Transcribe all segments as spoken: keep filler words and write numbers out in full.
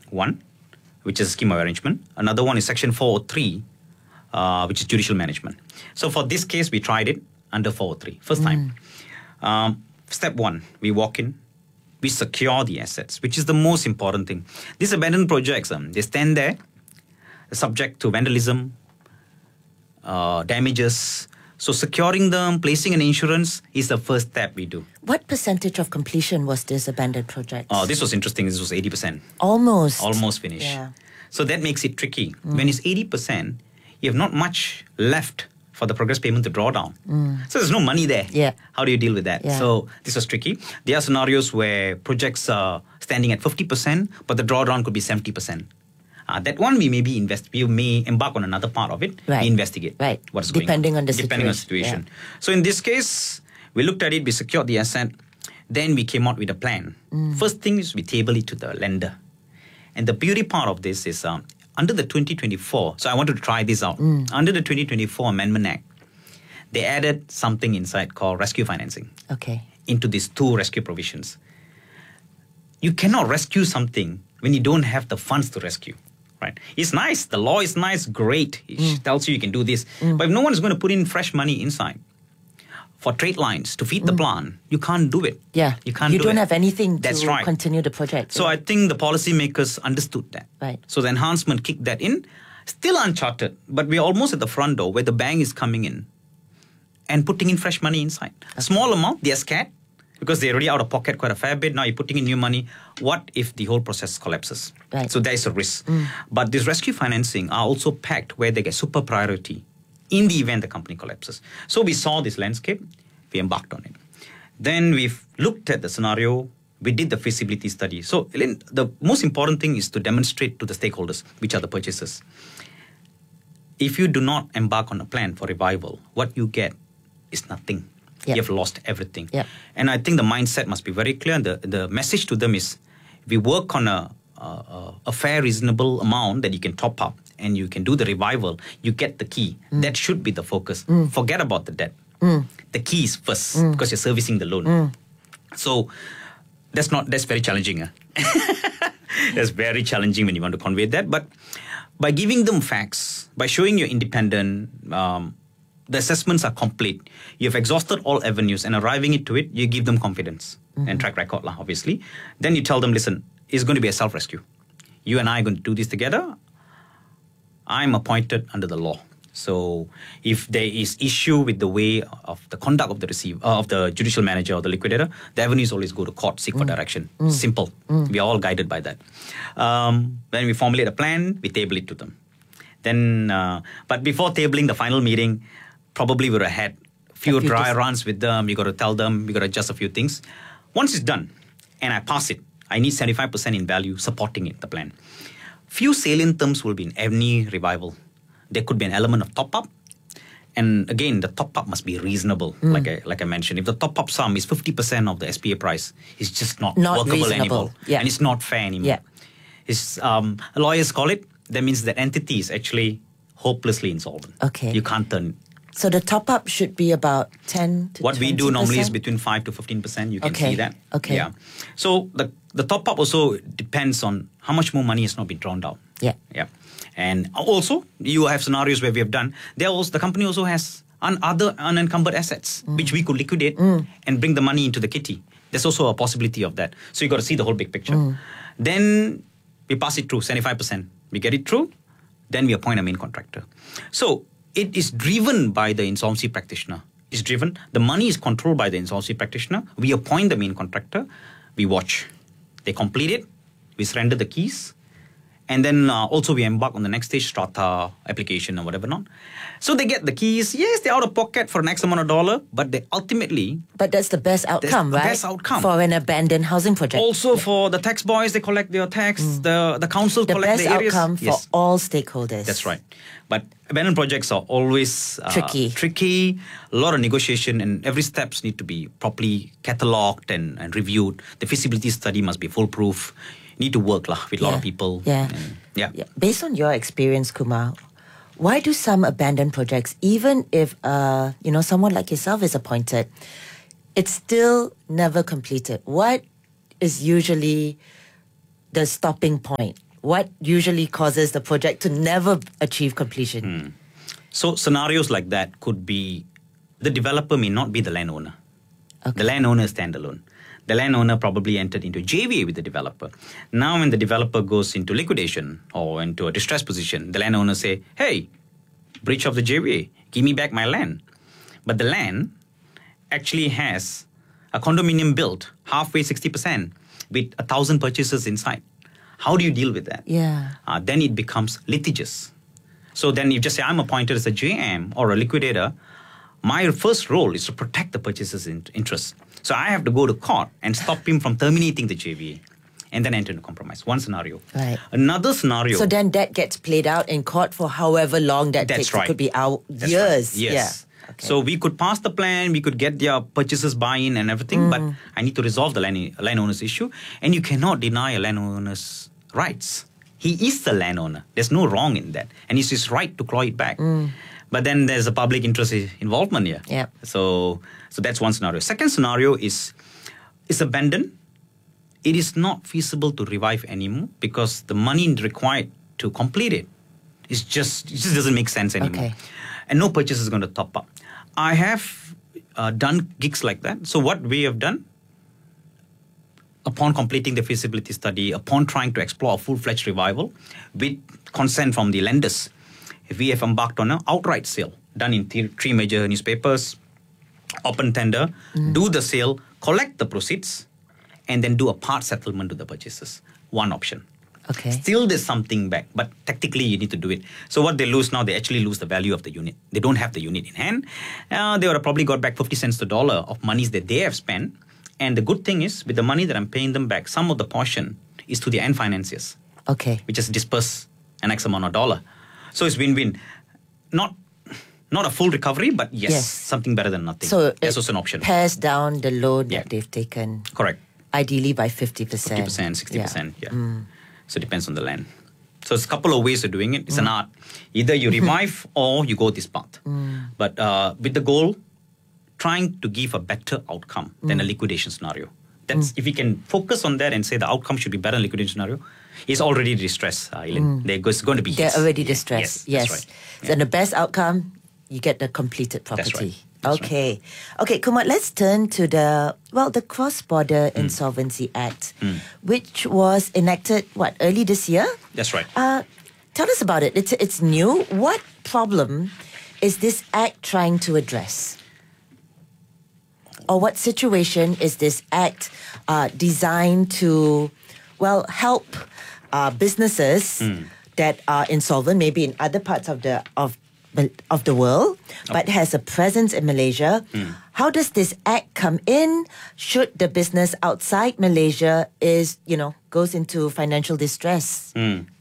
one, which is scheme of arrangement. Another one is Section four oh three, uh, which is judicial management. So for this case, we tried it under four oh three, first time. Mm. Um, step one, we walk in, we secure the assets, which is the most important thing. These abandoned projects, um, they stand there, subject to vandalism, uh, damages. So securing them, placing an insurance is the first step we do. What percentage of completion was this abandoned project? Oh, this was interesting. This was eighty percent. Almost. Almost finished. Yeah. So that makes it tricky. Mm. When it's eighty percent, you have not much left for the progress payment to draw down. Mm. So there's no money there. Yeah. How do you deal with that? Yeah. So this was tricky. There are scenarios where projects are standing at fifty percent, but the drawdown could be seventy percent. Uh, that one we maybe invest. We may embark on another part of it. Right. We investigate. Right. What's depending going on. on the depending situation. on the situation. Yeah. So in this case, we looked at it. We secured the asset. Then we came out with a plan. Mm. First thing is we table it to the lender. And the beauty part of this is um, under the twenty twenty-four. So I wanted to try this out. Mm. Under the twenty twenty-four Amendment Act, they added something inside called rescue financing. Okay. Into these two rescue provisions. You cannot rescue something when you don't have the funds to rescue. Right? It's nice. The law is nice, great. It mm. tells you you can do this. Mm. But if no one is going to put in fresh money inside for trade lines to feed mm. the plant, you can't do it. Yeah. You can't You do don't it. have anything That's to right. continue the project. So yeah. I think the policymakers understood that. Right. So the enhancement kicked that in. Still uncharted, but we're almost at the front door where the bank is coming in and putting in fresh money inside. Okay. Small amount, they're scared because they're already out of pocket quite a fair bit. Now you're putting in new money. What if the whole process collapses? Right. So there is a risk. Mm. But this rescue financing are also packed where they get super priority in the event the company collapses. So we saw this landscape. We embarked on it. Then we've looked at the scenario. We did the feasibility study. So the most important thing is to demonstrate to the stakeholders, which are the purchasers. If you do not embark on a plan for revival, what you get is nothing. Yep. You have lost everything. Yep. And I think the mindset must be very clear. The, the message to them is, we work on a, a, a fair, reasonable amount that you can top up and you can do the revival, you get the key. Mm. That should be the focus. Mm. Forget about the debt. Mm. The key is first mm. because you're servicing the loan. Mm. So that's not that's very challenging. Huh? That's very challenging when you want to convey that. But by giving them facts, by showing you're independent, um, the assessments are complete. You've exhausted all avenues and arriving into it, you give them confidence mm-hmm. and track record, lah, obviously. Then you tell them, listen, it's going to be a self-rescue. You and I are going to do this together. I'm appointed under the law. So if there is issue with the way of the conduct of the receive, uh, of the judicial manager or the liquidator, the avenues always go to court, seek mm. for direction. Mm. Simple. Mm. We are all guided by that. Um, when we formulate a plan, we table it to them. Then, uh, but before tabling the final meeting, probably we would have had few, a few dry dis- runs with them. You got to tell them, we got to adjust a few things. Once it's done, and I pass it, I need seventy-five percent in value supporting it, the plan. Few salient terms will be in any revival. There could be an element of top-up. And again, the top-up must be reasonable, mm. like I like I mentioned. If the top-up sum is fifty percent of the S P A price, it's just not, not workable reasonable. anymore. Yeah. And it's not fair anymore. Yeah. It's, um, lawyers call it, that means that entity is actually hopelessly insolvent. Okay. You can't turn it. So the top-up should be about ten to What twenty percent? we do normally is between five to fifteen percent. You can okay. see that. Okay. Yeah. So the, the top-up also depends on how much more money has not been drawn down. Yeah. Yeah. And also, you have scenarios where we have done, there also, the company also has un, other unencumbered assets, mm. which we could liquidate mm. and bring the money into the kitty. There's also a possibility of that. So you got to see the whole big picture. Mm. Then we pass it through, seventy-five percent. We get it through, then we appoint a main contractor. So it is driven by the insolvency practitioner. It's driven, the money is controlled by the insolvency practitioner. We appoint the main contractor. We watch. They complete it. We surrender the keys. And then uh, also we embark on the next stage, strata, application or whatever not. So they get the keys. Yes, they're out of pocket for an X amount of dollar, but they ultimately... But that's the best outcome, the right? best outcome. For an abandoned housing project. Also yeah. for the tax boys, they collect their tax. Mm. The, the council the collect the areas. The best outcome for yes. all stakeholders. That's right. But abandoned projects are always... Uh, tricky. Tricky. A lot of negotiation and every steps need to be properly catalogued and, and reviewed. The feasibility study must be foolproof. Need to work lah with a yeah. lot of people. Yeah. And, yeah. yeah. Based on your experience, Kumar, why do some abandoned projects, even if uh, you know someone like yourself is appointed, it's still never completed? What is usually the stopping point? What usually causes the project to never achieve completion? Hmm. So scenarios like that could be the developer may not be the landowner. Okay. The landowner is standalone. The landowner probably entered into J V A with the developer. Now when the developer goes into liquidation or into a distressed position, the landowner say, hey, breach of the J V A, give me back my land. But the land actually has a condominium built halfway sixty percent with a thousand purchases inside. How do you deal with that? Yeah. Uh, then it becomes litigious. So then you just say, I'm appointed as a J M or a liquidator. My first role is to protect the purchaser's in- interest. So I have to go to court and stop him from terminating the J V A and then enter into compromise. One scenario. Right. Another scenario. So then that gets played out in court for however long that That's takes. right. It could be out That's years. right. Yes. Yeah. Okay. So we could pass the plan, we could get their purchasers buy-in and everything, but I need to resolve the land, landowner's issue. And you cannot deny a landowner's rights. He is the landowner. There's no wrong in that. And it's his right to claw it back. But then there's a public interest involvement here. Yeah. So so that's one scenario. Second scenario is it's abandoned. It is not feasible to revive anymore because the money required to complete it is just it just doesn't make sense anymore. Okay. And no purchase is going to top up. I have uh, done gigs like that. So what we have done, upon completing the feasibility study, upon trying to explore a full-fledged revival with consent from the lenders, we have embarked on an outright sale done in th- three major newspapers, open tender, do the sale, collect the proceeds, and then do a part settlement to the purchasers. One option. Okay. Still there's something back, but technically you need to do it. So what they lose now, they actually lose the value of the unit. They don't have the unit in hand. Uh, they would have probably got back fifty cents to dollar of monies that they have spent. And the good thing is, with the money that I'm paying them back, some of the portion is to the end financiers, Okay. which has dispersed an X amount of dollar. So it's win-win. Not not a full recovery, but yes, Yes. something better than nothing. So That's it also an option. Pares down the loan Yeah. that they've taken, Correct. ideally by fifty percent. fifty percent, sixty percent, yeah. Mm. So it depends on the land. So it's a couple of ways of doing it. It's an art. Either you revive or you go this path. But uh, with the goal, trying to give a better outcome than a liquidation scenario. That's if we can focus on that and say the outcome should be better than liquidation scenario, it's already distressed, uh, Eileen. They're go- it's going to be They're hits. already Yeah, distressed. Yes, Yes. that's right. So the best outcome, you get the completed That's property. right. That's okay. Okay, Kumar, let's turn to the, well, the Cross-Border Insolvency Act, which was enacted, what, early this year? That's right. Uh, tell us about it. It's, it's new. What problem is this act trying to address? Or what situation is this act uh, designed to, well, help uh, businesses that are insolvent, maybe in other parts of the of of the world, but has a presence in Malaysia? How does this act come in? Should the business outside Malaysia is, you know, goes into financial distress?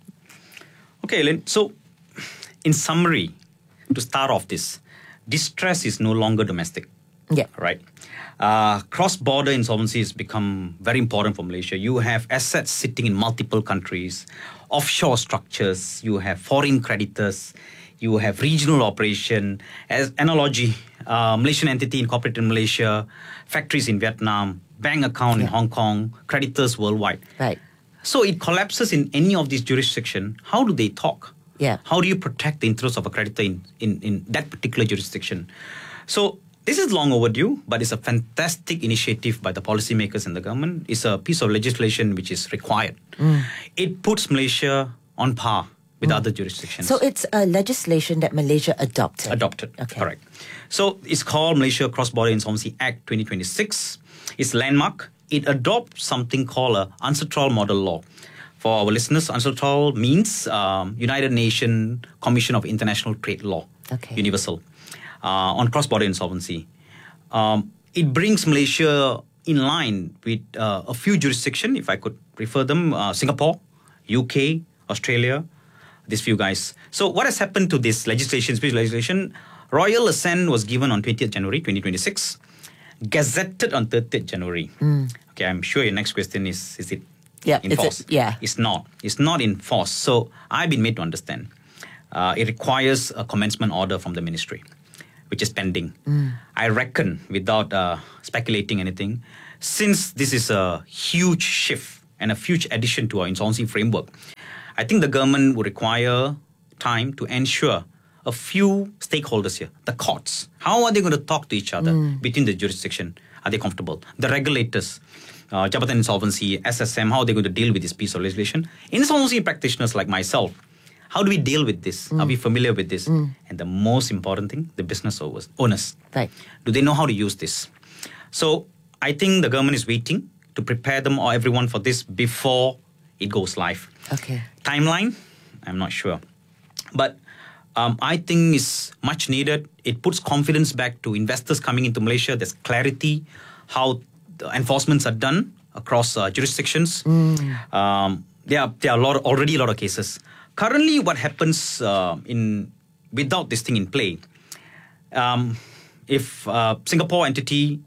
Okay, Eileen. So, in summary, to start off this, distress is no longer domestic. Yeah. Right. Uh, cross-border insolvency has become very important for Malaysia. You have assets sitting in multiple countries, offshore structures, you have foreign creditors, you have regional operation. As analogy, uh, Malaysian entity incorporated in Malaysia, factories in Vietnam, bank account in Yeah. Hong Kong, creditors worldwide. Right. So it collapses in any of these jurisdictions. How do they talk? Yeah. How do you protect the interests of a creditor in, in, in that particular jurisdiction? So this is long overdue, but it's a fantastic initiative by the policymakers and the government. It's a piece of legislation which is required. It puts Malaysia on par with other jurisdictions. So it's a legislation that Malaysia adopted. Adopted, Okay. correct. So it's called Malaysia Cross-Border Insolvency Act twenty twenty-six. It's landmark. It adopts something called a UNCITRAL model law. For our listeners, UNCITRAL means um, United Nations Commission of International Trade Law, Okay. universal, uh, on cross-border insolvency. Um, it brings Malaysia in line with uh, a few jurisdictions, if I could refer them, uh, Singapore, U K, Australia, these few guys. So what has happened to this legislation, speech legislation? Royal assent was given on twentieth January twenty twenty-six, gazetted on thirtieth January. Okay, I'm sure your next question is, is it Yeah, in is it- force? yeah. It's not. It's not in force. So I've been made to understand. Uh, it requires a commencement order from the ministry, which is pending. I reckon, without uh, speculating anything, since this is a huge shift and a huge addition to our insolvency framework, I think the government would require time to ensure a few stakeholders here, the courts. How are they going to talk to each other mm. between the jurisdiction? Are they comfortable? The regulators, uh, Jabatan Insolvency, S S M, how are they going to deal with this piece of legislation? Insolvency practitioners like myself, how do we deal with this? Mm. Are we familiar with this? Mm. And the most important thing, the business owners. Right. Do they know how to use this? So I think the government is waiting to prepare them or everyone for this before it goes live. Okay. Timeline, I'm not sure. But um, I think it's much needed. It puts confidence back to investors coming into Malaysia. There's clarity how the enforcements are done across uh, jurisdictions. Mm. Um, there are, there are a lot, already a lot of cases. Currently, what happens uh, in without this thing in play, um, if uh, Singapore entity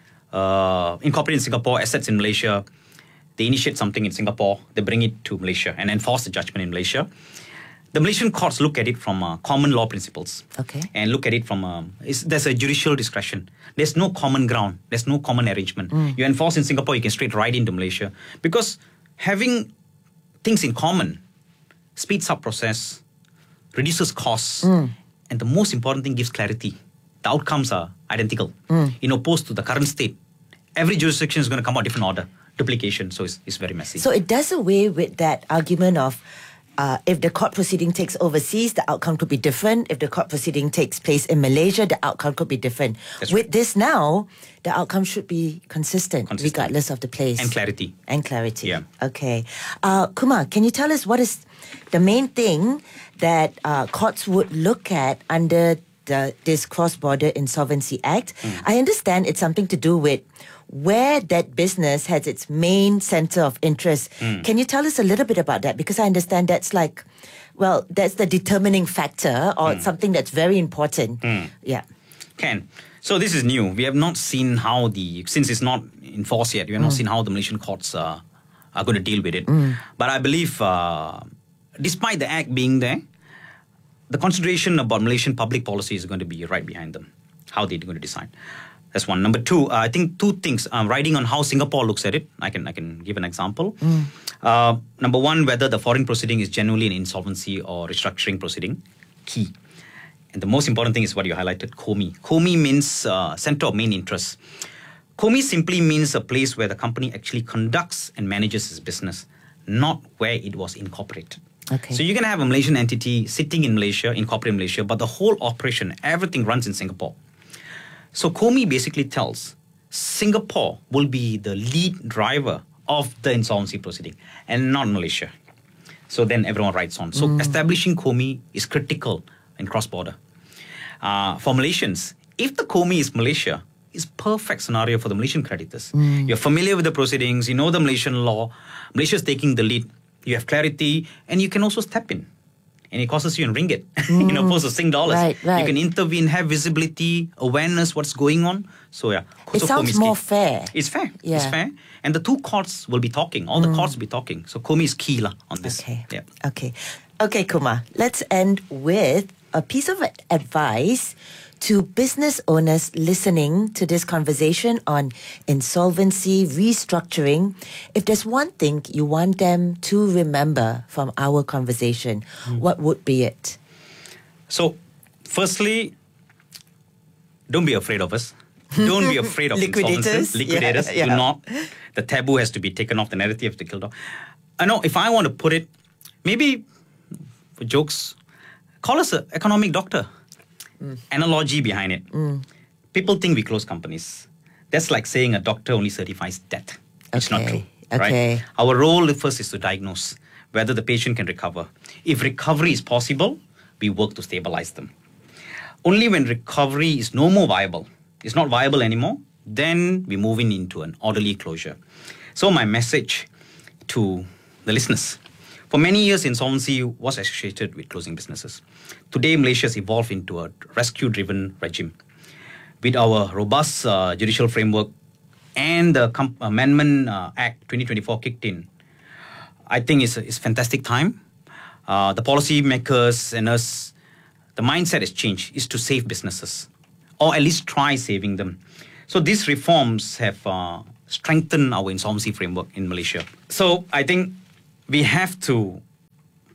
uh, incorporated in Singapore, assets in Malaysia, they initiate something in Singapore, they bring it to Malaysia and enforce the judgment in Malaysia. The Malaysian courts look at it from uh, common law principles. Okay. And look at it from, um, there's a judicial discretion. There's no common ground. There's no common arrangement. Mm. You enforce in Singapore, you can straight right into Malaysia. Because having things in common speeds up process, reduces costs, mm. and the most important thing, gives clarity. The outcomes are identical. Mm. In opposed to the current state, every jurisdiction is going to come out different order. Duplication, so it's, it's very messy. So it does away with that argument of uh, if the court proceeding takes overseas, the outcome could be different. If the court proceeding takes place in Malaysia, the outcome could be different. That's with right. this now, the outcome should be consistent, Consistent. regardless of the place. And clarity. And clarity. Yeah. Okay. Uh, Kumar, can you tell us what is the main thing that uh, courts would look at under the, this Cross-Border Insolvency Act? Mm. I understand it's something to do with where that business has its main center of interest. Mm. Can you tell us a little bit about that? Because I understand that's like, well, that's the determining factor or mm. something that's very important. Mm. Yeah. Can. So this is new. We have not seen how the, since it's not in force yet, we have mm. not seen how the Malaysian courts uh, are going to deal with it. Mm. But I believe, uh, despite the act being there, the consideration about Malaysian public policy is going to be right behind them. How they're going to decide. That's one. Number two, uh, I think two things. Um, writing on how Singapore looks at it. I can I can give an example. Mm. Uh, number one, whether the foreign proceeding is genuinely an insolvency or restructuring proceeding. Key. And the most important thing is what you highlighted, C O M I. C O M I means uh, Centre of Main Interest. C O M I simply means a place where the company actually conducts and manages its business, not where it was incorporated. Okay. So you're going to have a Malaysian entity sitting in Malaysia, incorporated in Malaysia, but the whole operation, everything runs in Singapore. So C O M I basically tells Singapore will be the lead driver of the insolvency proceeding and not Malaysia. So then everyone writes on. So mm. establishing C O M I is critical in cross-border. Uh, for Malaysians, if the C O M I is Malaysia, it's perfect scenario for the Malaysian creditors. Mm. You're familiar with the proceedings, you know the Malaysian law, Malaysia's taking the lead, you have clarity, and you can also step in. And it costs you in ringgit, mm. in opposed to Sing dollars. Right, right. You can intervene, have visibility, awareness, what's going on. So yeah. It so sounds more fair. It's fair. Yeah. It's fair. And the two courts will be talking. All mm. the courts will be talking. So C O M I is key la, on this. Okay. Yeah. Okay. Okay, Kumar. Let's end with a piece of advice to business owners listening to this conversation on insolvency, restructuring. If there's one thing you want them to remember from our conversation, mm. what would be it? So, firstly, don't be afraid of us. Don't be afraid of liquidators. Liquidators. Yeah, yeah. Do not. The taboo has to be taken off. The narrative has to be killed off. I know, if I want to put it, maybe for jokes, call us an economic doctor. Mm. Analogy behind it. Mm. People think we close companies. That's like saying a doctor only certifies death. It's okay. not true. Okay. Right? Our role first is to diagnose whether the patient can recover. If recovery is possible, we work to stabilize them. Only when recovery is no more viable, it's not viable anymore, then we move in into an orderly closure. So my message to the listeners, for many years, insolvency was associated with closing businesses. Today, Malaysia has evolved into a rescue-driven regime. With our robust uh, judicial framework and the Com- Amendment uh, Act twenty twenty-four kicked in, I think it's a, it's a fantastic time. Uh, the policy makers and us, the mindset has changed, is to save businesses, or at least try saving them. So these reforms have uh, strengthened our insolvency framework in Malaysia. So I think we have to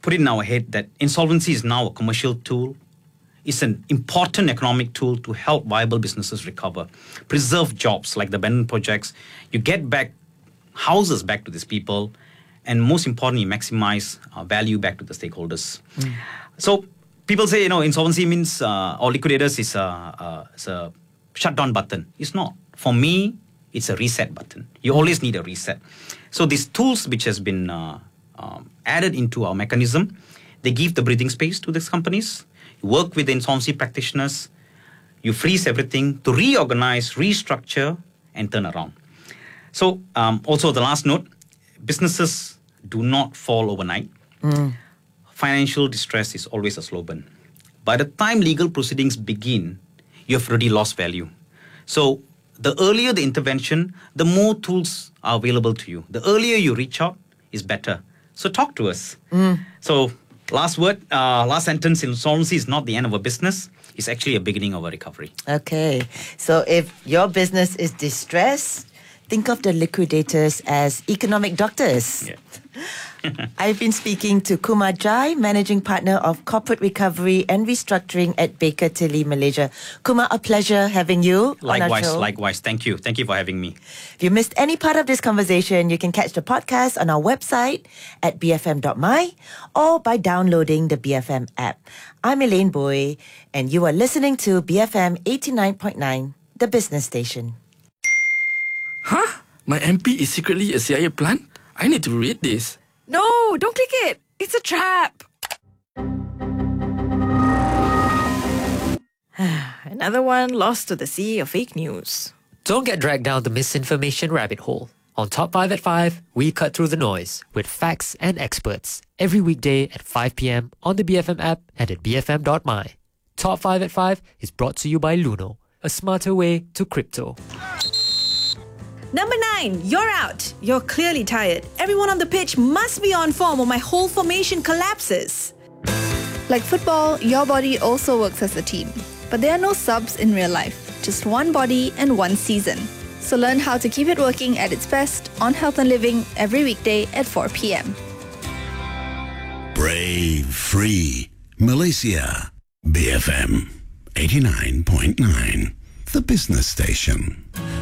put it in our head that insolvency is now a commercial tool. It's an important economic tool to help viable businesses recover, preserve jobs like the abandoned projects. You get back houses back to these people, and most importantly, maximize uh, value back to the stakeholders. Mm. So people say, you know, insolvency means, uh, or liquidators is a, uh, is a shutdown button. It's not. For me, it's a reset button. You always need a reset. So these tools which has been uh, um, added into our mechanism, they give the breathing space to these companies. You work with the insolvency practitioners. You freeze everything to reorganize, restructure, and turn around. So um, also the last note, businesses do not fall overnight. Mm. Financial distress is always a slow burn. By the time legal proceedings begin, you have already lost value. So the earlier the intervention, the more tools are available to you. The earlier you reach out is better. So talk to us. Mm. So last word, uh, last sentence, insolvency is not the end of a business. It's actually a beginning of a recovery. Okay. So if your business is distressed, think of the liquidators as economic doctors. Yeah. I've been speaking to Kumar Jai, Managing Partner of Corporate Recovery and Restructuring at Baker Tilly, Malaysia. Kumar, a pleasure having you likewise, on our show. Likewise, thank you. Thank you for having me. If you missed any part of this conversation, you can catch the podcast on our website at b f m dot m y or by downloading the B F M app. I'm Elaine Boy, and you are listening to B F M eighty-nine point nine, the business station. Huh? My M P is secretly a C I A plant? I need to read this. No, don't click it. It's a trap. Another one lost to the sea of fake news. Don't get dragged down the misinformation rabbit hole. On Top five at five, we cut through the noise with facts and experts every weekday at five p.m. on the B F M app and at b f m dot m y. Top five at five is brought to you by Luno, a smarter way to crypto. Number nine, you're out. You're clearly tired. Everyone on the pitch must be on form or my whole formation collapses. Like football, your body also works as a team. But there are no subs in real life, just one body and one season. So learn how to keep it working at its best on Health and Living every weekday at four p.m. Brave, free, Malaysia. B F M eighty-nine point nine, the business station.